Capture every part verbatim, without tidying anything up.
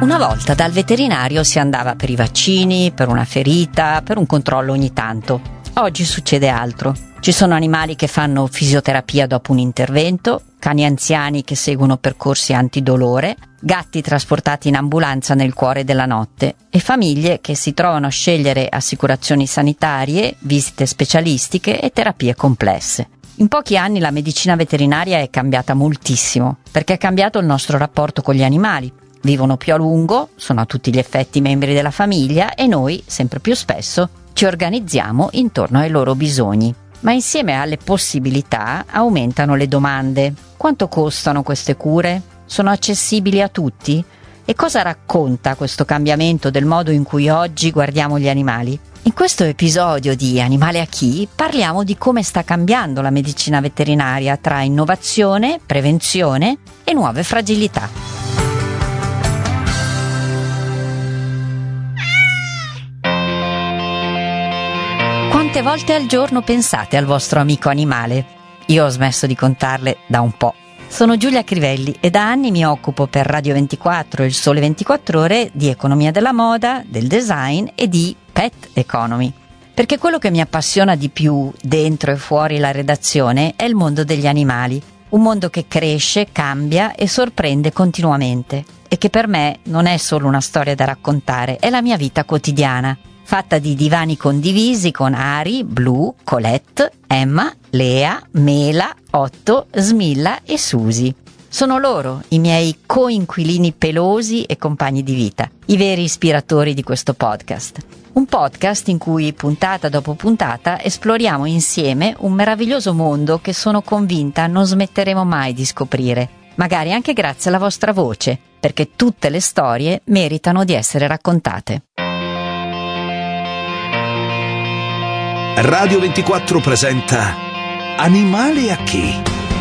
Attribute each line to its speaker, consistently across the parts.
Speaker 1: Una volta dal veterinario si andava per i vaccini, per una ferita, per un controllo ogni tanto. Oggi succede altro. Ci sono animali che fanno fisioterapia dopo un intervento, cani anziani che seguono percorsi antidolore, gatti trasportati in ambulanza nel cuore della notte e famiglie che si trovano a scegliere assicurazioni sanitarie, visite specialistiche e terapie complesse. In pochi anni la medicina veterinaria è cambiata moltissimo, perché è cambiato il nostro rapporto con gli animali. Vivono più a lungo, sono a tutti gli effetti membri della famiglia e noi, sempre più spesso, ci organizziamo intorno ai loro bisogni. Ma insieme alle possibilità aumentano le domande. Quanto costano queste cure? Sono accessibili a tutti? E cosa racconta questo cambiamento del modo in cui oggi guardiamo gli animali? In questo episodio di Animale a chi parliamo di come sta cambiando la medicina veterinaria tra innovazione, prevenzione e nuove fragilità. Quante volte al giorno pensate al vostro amico animale? Io ho smesso di contarle da un po'. Sono Giulia Crivelli e da anni mi occupo per Radio ventiquattro e il Sole ventiquattro Ore di economia della moda, del design e di pet economy. Perché quello che mi appassiona di più dentro e fuori la redazione è il mondo degli animali. Un mondo che cresce, cambia e sorprende continuamente. E che per me non è solo una storia da raccontare, è la mia vita quotidiana. Fatta di divani condivisi con Ari, Blu, Colette, Emma, Lea, Mela, Otto, Smilla e Susi. Sono loro i miei coinquilini pelosi e compagni di vita, i veri ispiratori di questo podcast. Un podcast in cui puntata dopo puntata esploriamo insieme un meraviglioso mondo che sono convinta non smetteremo mai di scoprire, magari anche grazie alla vostra voce, perché tutte le storie meritano di essere raccontate.
Speaker 2: Radio ventiquattro presenta Animale a chi?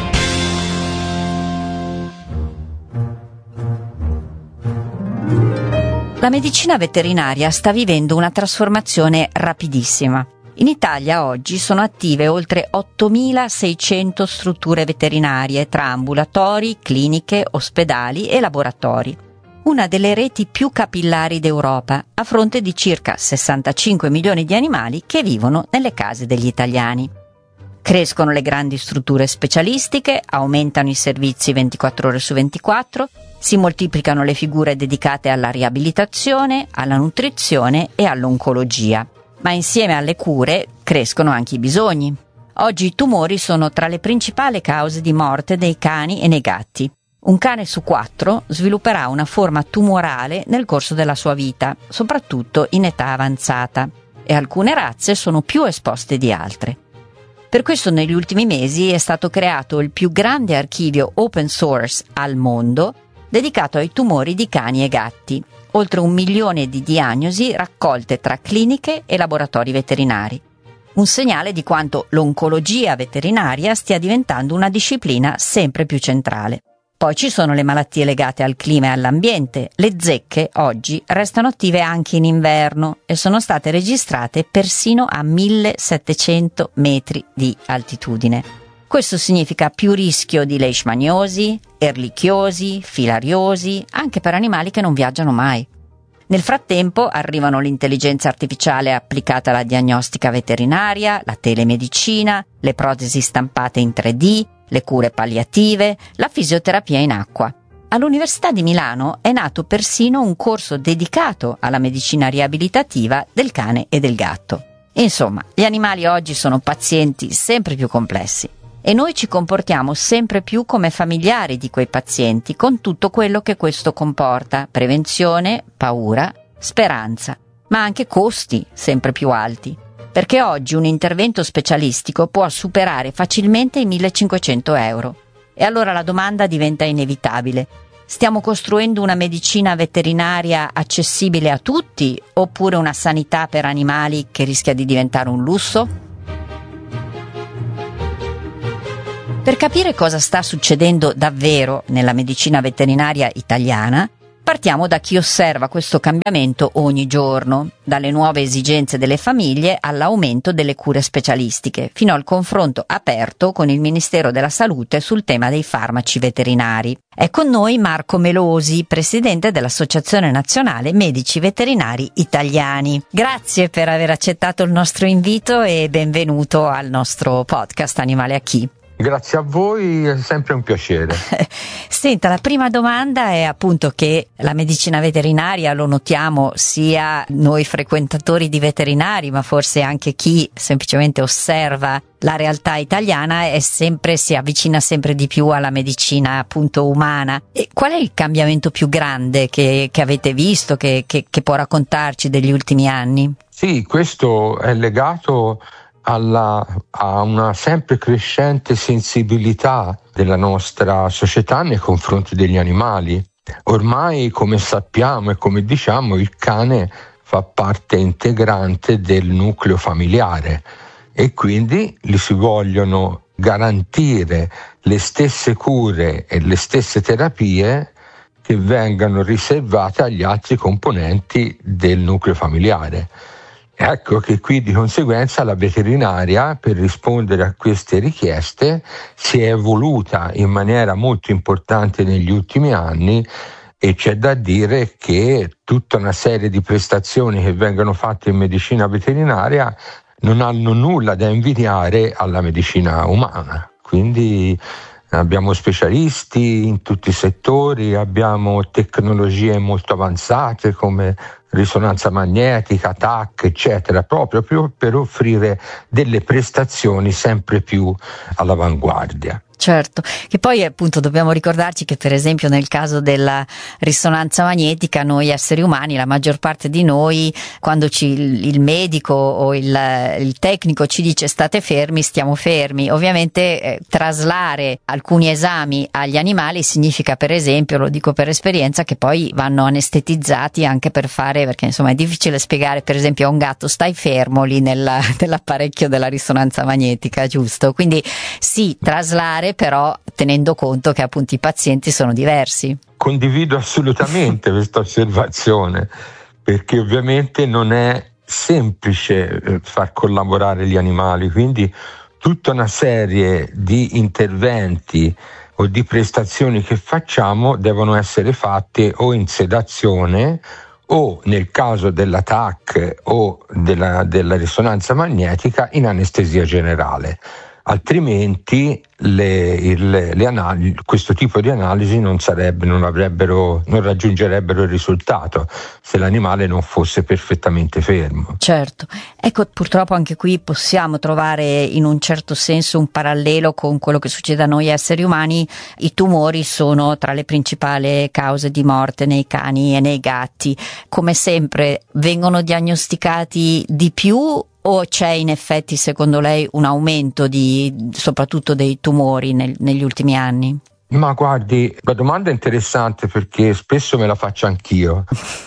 Speaker 1: La medicina veterinaria sta vivendo una trasformazione rapidissima. In Italia oggi sono attive oltre ottomilaseicento strutture veterinarie tra ambulatori, cliniche, ospedali e laboratori. Una delle reti più capillari d'Europa, a fronte di circa sessantacinque milioni di animali che vivono nelle case degli italiani. Crescono le grandi strutture specialistiche, aumentano i servizi ventiquattro ore su ventiquattro, si moltiplicano le figure dedicate alla riabilitazione, alla nutrizione e all'oncologia. Ma insieme alle cure crescono anche i bisogni. Oggi i tumori sono tra le principali cause di morte dei cani e nei gatti. Un cane su quattro svilupperà una forma tumorale nel corso della sua vita, soprattutto in età avanzata, e alcune razze sono più esposte di altre. Per questo negli ultimi mesi è stato creato il più grande archivio open source al mondo dedicato ai tumori di cani e gatti, oltre un milione di diagnosi raccolte tra cliniche e laboratori veterinari. Un segnale di quanto l'oncologia veterinaria stia diventando una disciplina sempre più centrale. Poi ci sono le malattie legate al clima e all'ambiente. Le zecche oggi restano attive anche in inverno e sono state registrate persino a millesettecento metri di altitudine. Questo significa più rischio di leishmaniosi, erlichiosi, filariosi, anche per animali che non viaggiano mai. Nel frattempo arrivano l'intelligenza artificiale applicata alla diagnostica veterinaria, la telemedicina, le protesi stampate in tre D, le cure palliative, la fisioterapia in acqua. All'Università di Milano è nato persino un corso dedicato alla medicina riabilitativa del cane e del gatto. Insomma, gli animali oggi sono pazienti sempre più complessi e noi ci comportiamo sempre più come familiari di quei pazienti, con tutto quello che questo comporta: prevenzione, paura, speranza, ma anche costi sempre più alti. Perché oggi un intervento specialistico può superare facilmente i millecinquecento euro. E allora la domanda diventa inevitabile. Stiamo costruendo una medicina veterinaria accessibile a tutti, oppure una sanità per animali che rischia di diventare un lusso? Per capire cosa sta succedendo davvero nella medicina veterinaria italiana, partiamo da chi osserva questo cambiamento ogni giorno, dalle nuove esigenze delle famiglie all'aumento delle cure specialistiche, fino al confronto aperto con il Ministero della Salute sul tema dei farmaci veterinari. È con noi Marco Melosi, presidente dell'Associazione Nazionale Medici Veterinari Italiani. Grazie per aver accettato il nostro invito e benvenuto al nostro podcast Animale a Chi.
Speaker 3: Grazie a voi, è sempre un piacere.
Speaker 1: Senta, la prima domanda è appunto che la medicina veterinaria, lo notiamo sia noi frequentatori di veterinari, ma forse anche chi semplicemente osserva la realtà italiana, è sempre, si avvicina sempre di più alla medicina appunto umana. E qual è il cambiamento più grande che, che avete visto, che, che, che può raccontarci degli ultimi anni?
Speaker 3: Sì, questo è legato Alla, a una sempre crescente sensibilità della nostra società nei confronti degli animali. Ormai, come sappiamo e come diciamo, il cane fa parte integrante del nucleo familiare e quindi gli si vogliono garantire le stesse cure e le stesse terapie che vengano riservate agli altri componenti del nucleo familiare. Ecco che qui di conseguenza la veterinaria, per rispondere a queste richieste, si è evoluta in maniera molto importante negli ultimi anni e c'è da dire che tutta una serie di prestazioni che vengono fatte in medicina veterinaria non hanno nulla da invidiare alla medicina umana. Quindi abbiamo specialisti in tutti i settori, abbiamo tecnologie molto avanzate come risonanza magnetica, T A C, eccetera, proprio per offrire delle prestazioni sempre più all'avanguardia.
Speaker 1: Certo, che poi appunto dobbiamo ricordarci che per esempio nel caso della risonanza magnetica noi esseri umani, la maggior parte di noi, quando ci, il medico o il, il tecnico ci dice state fermi, stiamo fermi. Ovviamente eh, traslare alcuni esami agli animali significa, per esempio, lo dico per esperienza, che poi vanno anestetizzati anche per fare, perché insomma è difficile spiegare per esempio a un gatto stai fermo lì nella, nell'apparecchio della risonanza magnetica, giusto? Quindi sì, traslare, però tenendo conto che appunto i pazienti sono diversi.
Speaker 3: Condivido assolutamente questa osservazione, perché ovviamente non è semplice far collaborare gli animali, quindi tutta una serie di interventi o di prestazioni che facciamo devono essere fatte o in sedazione o, nel caso della T A C o della, della risonanza magnetica, in anestesia generale. Altrimenti le, il, le analisi, questo tipo di analisi non sarebbe, non avrebbero, non raggiungerebbero il risultato se l'animale non fosse perfettamente fermo.
Speaker 1: Certo, ecco, purtroppo anche qui possiamo trovare in un certo senso un parallelo con quello che succede a noi esseri umani. I tumori sono tra le principali cause di morte nei cani e nei gatti. Come sempre vengono diagnosticati di più, o c'è in effetti secondo lei un aumento di soprattutto dei tumori nel, negli ultimi anni?
Speaker 3: Ma guardi, la domanda è interessante perché spesso me la faccio anch'io,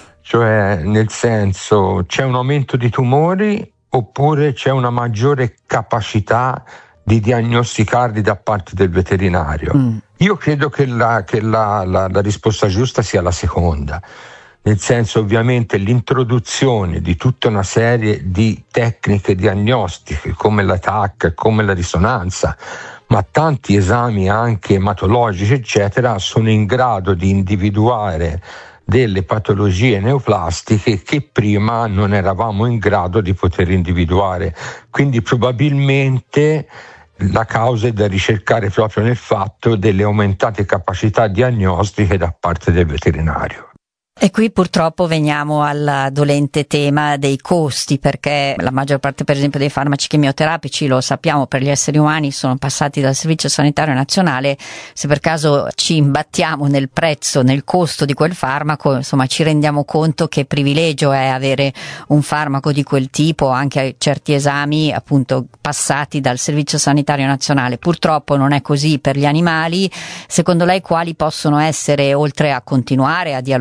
Speaker 3: cioè nel senso, c'è un aumento di tumori oppure c'è una maggiore capacità di diagnosticarli da parte del veterinario? Mm. Io credo che, la, che la, la, la risposta giusta sia la seconda. Nel senso, ovviamente, l'introduzione di tutta una serie di tecniche diagnostiche come la T A C, come la risonanza, ma tanti esami anche ematologici, eccetera, sono in grado di individuare delle patologie neoplastiche che prima non eravamo in grado di poter individuare. Quindi probabilmente la causa è da ricercare proprio nel fatto delle aumentate capacità diagnostiche da parte del veterinario.
Speaker 1: E qui purtroppo veniamo al dolente tema dei costi, perché la maggior parte per esempio dei farmaci chemioterapici, lo sappiamo, per gli esseri umani sono passati dal Servizio Sanitario Nazionale. Se per caso ci imbattiamo nel prezzo, nel costo di quel farmaco, insomma ci rendiamo conto che privilegio è avere un farmaco di quel tipo, anche certi esami appunto passati dal Servizio Sanitario Nazionale. Purtroppo non è così per gli animali. Secondo lei quali possono essere, oltre a continuare a dialogare con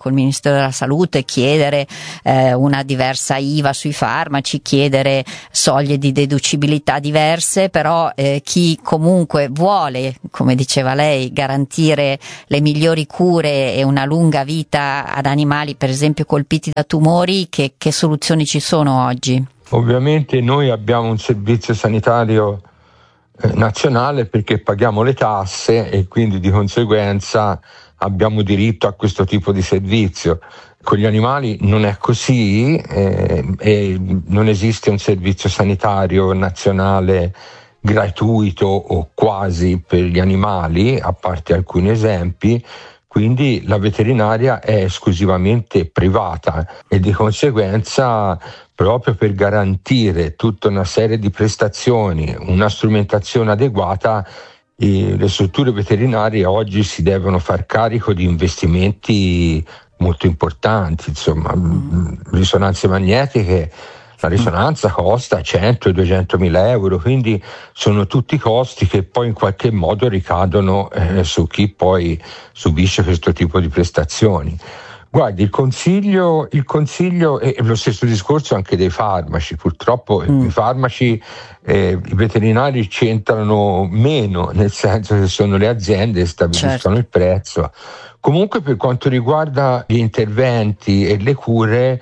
Speaker 1: col Ministero della Salute, chiedere eh, una diversa I V A sui farmaci, chiedere soglie di deducibilità diverse, però eh, chi comunque vuole, come diceva lei, garantire le migliori cure e una lunga vita ad animali per esempio colpiti da tumori, che, che soluzioni ci sono oggi?
Speaker 3: Ovviamente noi abbiamo un servizio sanitario eh, nazionale perché paghiamo le tasse e quindi di conseguenza abbiamo diritto a questo tipo di servizio. Con gli animali non è così, eh, e non esiste un servizio sanitario nazionale gratuito o quasi per gli animali, a parte alcuni esempi. Quindi la veterinaria è esclusivamente privata e di conseguenza, proprio per garantire tutta una serie di prestazioni, una strumentazione adeguata, eh, le strutture veterinarie oggi si devono far carico di investimenti molto importanti, insomma, mm. risonanze magnetiche. La risonanza costa cento duecento mila euro, quindi sono tutti costi che poi in qualche modo ricadono eh, su chi poi subisce questo tipo di prestazioni. Guardi, il consiglio, il consiglio è lo stesso discorso anche dei farmaci. Purtroppo mm. i farmaci, eh, i veterinari c'entrano meno, nel senso che sono le aziende che stabiliscono certo. il prezzo. Comunque, per quanto riguarda gli interventi e le cure,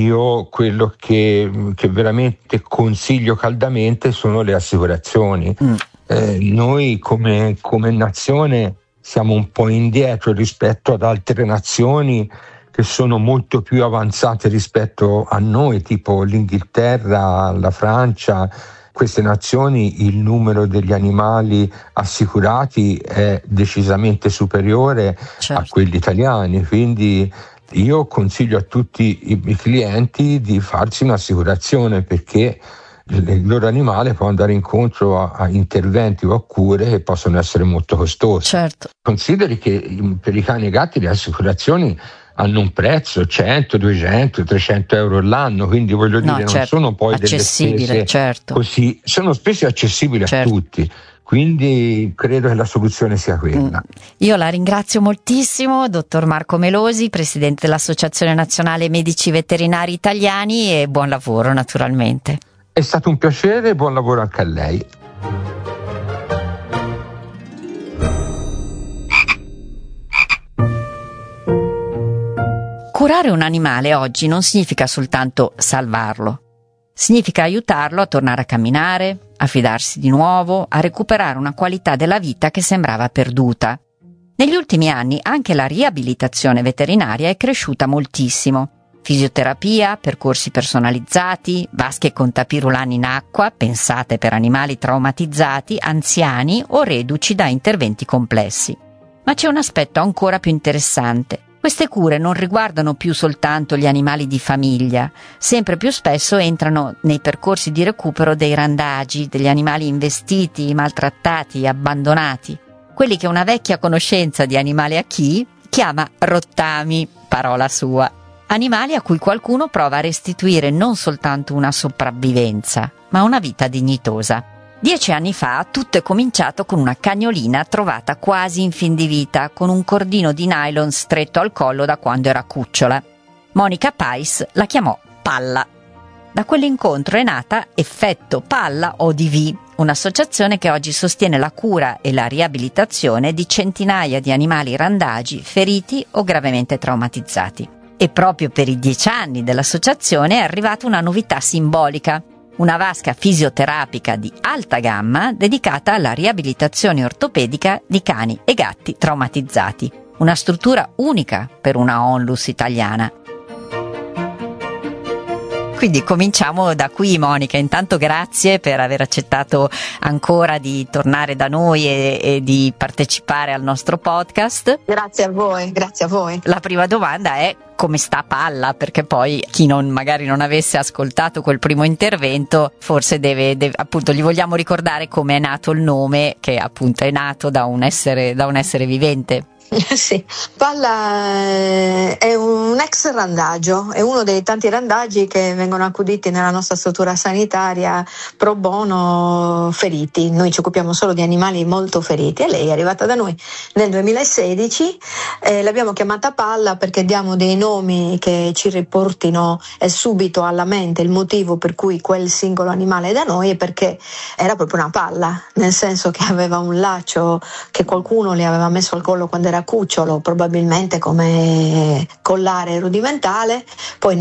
Speaker 3: io quello che, che veramente consiglio caldamente sono le assicurazioni. Mm. Eh, noi come, come nazione siamo un po' indietro rispetto ad altre nazioni che sono molto più avanzate rispetto a noi, tipo l'Inghilterra, la Francia. Queste nazioni il numero degli animali assicurati è decisamente superiore certo. a quelli italiani, quindi io consiglio a tutti i, i clienti di farsi un'assicurazione, perché il loro animale può andare incontro a, a interventi o a cure che possono essere molto costosi.
Speaker 1: Certo.
Speaker 3: Consideri che per i cani e i gatti le assicurazioni hanno un prezzo cento, duecento, trecento euro l'anno, quindi voglio dire, no, certo. non sono poi delle spese
Speaker 1: certo.
Speaker 3: così, sono spese accessibili certo. a tutti. Quindi credo che la soluzione sia quella.
Speaker 1: Io la ringrazio moltissimo, dottor Marco Melosi, presidente dell'Associazione Nazionale Medici Veterinari Italiani, e buon lavoro naturalmente.
Speaker 3: È stato un piacere e buon lavoro anche a lei.
Speaker 1: Curare un animale oggi non significa soltanto salvarlo. Significa aiutarlo a tornare a camminare, a fidarsi di nuovo, a recuperare una qualità della vita che sembrava perduta. Negli ultimi anni anche la riabilitazione veterinaria è cresciuta moltissimo. Fisioterapia, percorsi personalizzati, vasche con tapirulani in acqua, pensate per animali traumatizzati, anziani o reduci da interventi complessi. Ma c'è un aspetto ancora più interessante. Queste cure non riguardano più soltanto gli animali di famiglia, sempre più spesso entrano nei percorsi di recupero dei randagi, degli animali investiti, maltrattati, abbandonati, quelli che una vecchia conoscenza di Animali a Chi chiama rottami, parola sua. Animali a cui qualcuno prova a restituire non soltanto una sopravvivenza, ma una vita dignitosa. Dieci anni fa tutto è cominciato con una cagnolina trovata quasi in fin di vita, con un cordino di nylon stretto al collo da quando era cucciola. Monica Pais la chiamò Palla. Da quell'incontro è nata Effetto Palla O D V, un'associazione che oggi sostiene la cura e la riabilitazione di centinaia di animali randagi, feriti o gravemente traumatizzati. E proprio per i dieci anni dell'associazione è arrivata una novità simbolica. Una vasca fisioterapica di alta gamma dedicata alla riabilitazione ortopedica di cani e gatti traumatizzati. Una struttura unica per una onlus italiana. Quindi cominciamo da qui, Monica. Intanto grazie per aver accettato ancora di tornare da noi e, e di partecipare al nostro podcast.
Speaker 4: Grazie a voi, grazie a voi.
Speaker 1: La prima domanda è: come sta Palla? Perché poi chi non magari non avesse ascoltato quel primo intervento forse deve, deve appunto gli vogliamo ricordare come è nato il nome, che appunto è nato da un essere da un essere vivente.
Speaker 4: Sì, Palla è un ex randagio, è uno dei tanti randagi che vengono accuditi nella nostra struttura sanitaria pro bono feriti. Noi ci occupiamo solo di animali molto feriti e lei è arrivata da noi nel duemilasedici, eh, l'abbiamo chiamata Palla perché diamo dei nomi che ci riportino eh, subito alla mente il motivo per cui quel singolo animale è da noi, e perché era proprio una palla, nel senso che aveva un laccio che qualcuno le aveva messo al collo quando era cucciolo, probabilmente come collare rudimentale, poi